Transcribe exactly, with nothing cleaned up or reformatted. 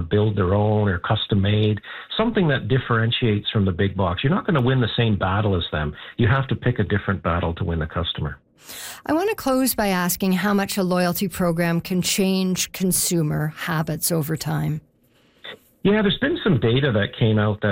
build their own or custom made, something that differentiates from the big box. You're not going to win the same battle as them. You have to pick a different battle to win the customer. I want to close by asking how much a loyalty program can change consumer habits over time. Yeah, there's been some data that came out that